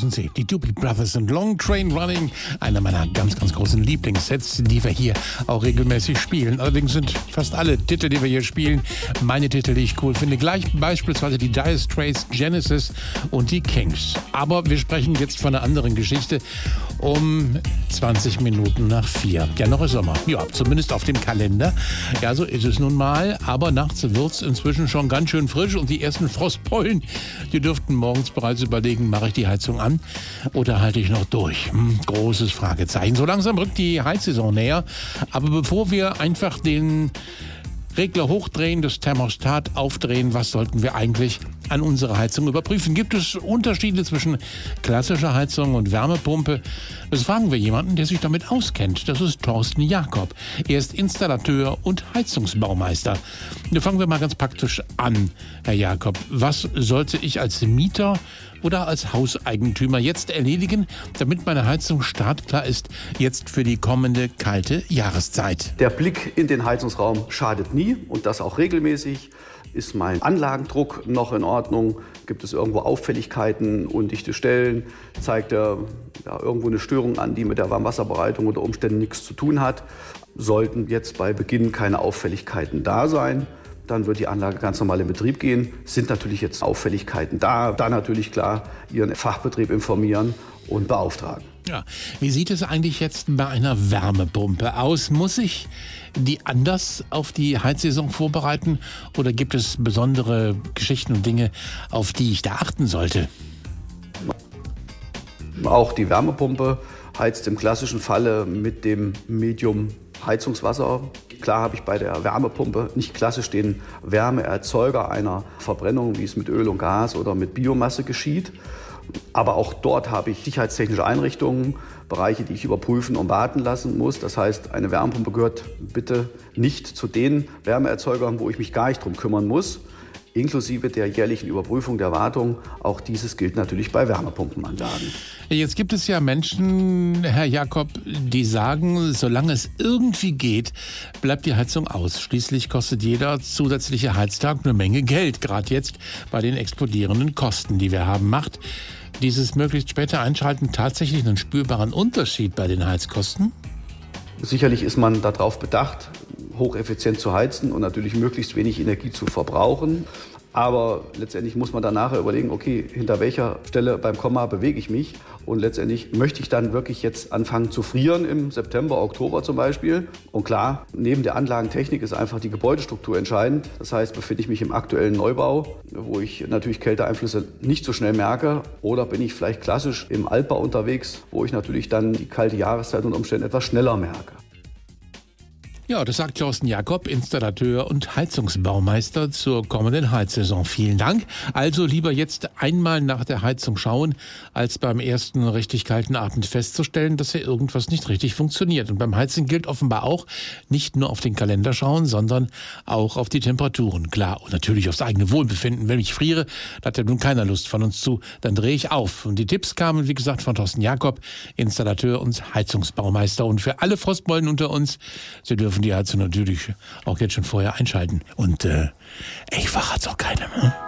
wissen Sie, die Doobie Brothers und Long Train Running, einer meiner ganz, ganz großen Lieblingssets, die wir hier auch regelmäßig spielen. Allerdings sind fast alle Titel, die wir hier spielen, meine Titel, die ich cool finde. Gleich beispielsweise die Dire Straits, Genesis und die Kings. Aber wir sprechen jetzt von einer anderen Geschichte um 20 Minuten nach 4. Ja, noch ist Sommer. Ja, zumindest auf dem Kalender. Ja, so ist es nun mal. Aber nachts wird es inzwischen schon ganz schön frisch und die ersten Frostpollen, die dürften morgens bereits überlegen, mache ich die Heizung an oder halte ich noch durch? Großes Fragezeichen. So langsam rückt die Heizsaison näher. Aber bevor wir einfach den Regler hochdrehen, das Thermostat aufdrehen, was sollten wir eigentlich an unserer Heizung überprüfen? Gibt es Unterschiede zwischen klassischer Heizung und Wärmepumpe? Das fragen wir jemanden, der sich damit auskennt. Das ist Thorsten Jakob. Er ist Installateur und Heizungsbaumeister. Da fangen wir mal ganz praktisch an, Herr Jakob. Was sollte ich als Mieter oder als Hauseigentümer jetzt erledigen, damit meine Heizung startklar ist, jetzt für die kommende kalte Jahreszeit? Der Blick in den Heizungsraum schadet nie und das auch regelmäßig. Ist mein Anlagendruck noch in Ordnung? Gibt es irgendwo Auffälligkeiten, undichte Stellen? Zeigt er irgendwo eine Störung an, die mit der Warmwasserbereitung unter Umständen nichts zu tun hat? Sollten jetzt bei Beginn keine Auffälligkeiten da sein, dann wird die Anlage ganz normal in Betrieb gehen. Sind natürlich jetzt Auffälligkeiten da, dann natürlich klar Ihren Fachbetrieb informieren und beauftragen. Ja, wie sieht es eigentlich jetzt bei einer Wärmepumpe aus? Muss ich die anders auf die Heizsaison vorbereiten oder gibt es besondere Geschichten und Dinge, auf die ich da achten sollte? Auch die Wärmepumpe heizt im klassischen Falle mit dem Medium Heizungswasser. Klar habe ich bei der Wärmepumpe nicht klassisch den Wärmeerzeuger einer Verbrennung, wie es mit Öl und Gas oder mit Biomasse geschieht. Aber auch dort habe ich sicherheitstechnische Einrichtungen, Bereiche, die ich überprüfen und warten lassen muss. Das heißt, eine Wärmepumpe gehört bitte nicht zu den Wärmeerzeugern, wo ich mich gar nicht drum kümmern muss, inklusive der jährlichen Überprüfung der Wartung. Auch dieses gilt natürlich bei Wärmepumpenanlagen. Jetzt gibt es ja Menschen, Herr Jakob, die sagen, solange es irgendwie geht, bleibt die Heizung aus. Schließlich kostet jeder zusätzliche Heiztag eine Menge Geld, gerade jetzt bei den explodierenden Kosten, die wir haben. Macht dieses möglichst späte Einschalten tatsächlich einen spürbaren Unterschied bei den Heizkosten? Sicherlich ist man darauf bedacht, hocheffizient zu heizen und natürlich möglichst wenig Energie zu verbrauchen. Aber letztendlich muss man dann nachher überlegen, okay, hinter welcher Stelle beim Komma bewege ich mich? Und letztendlich möchte ich dann wirklich jetzt anfangen zu frieren im September, Oktober zum Beispiel. Und klar, neben der Anlagentechnik ist einfach die Gebäudestruktur entscheidend. Das heißt, befinde ich mich im aktuellen Neubau, wo ich natürlich Kälteeinflüsse nicht so schnell merke, oder bin ich vielleicht klassisch im Altbau unterwegs, wo ich natürlich dann die kalte Jahreszeit unter Umständen etwas schneller merke. Ja, das sagt Thorsten Jakob, Installateur und Heizungsbaumeister zur kommenden Heizsaison. Vielen Dank. Also lieber jetzt einmal nach der Heizung schauen, als beim ersten richtig kalten Abend festzustellen, dass hier irgendwas nicht richtig funktioniert. Und beim Heizen gilt offenbar auch, nicht nur auf den Kalender schauen, sondern auch auf die Temperaturen. Klar, und natürlich aufs eigene Wohlbefinden. Wenn ich friere, da hat ja nun keiner Lust von uns zu, dann drehe ich auf. Und die Tipps kamen, wie gesagt, von Thorsten Jakob, Installateur und Heizungsbaumeister. Und für alle Frostbollen unter uns, Sie dürfen die Heizung natürlich auch jetzt schon vorher einschalten. Und ich verrat's auch keinem.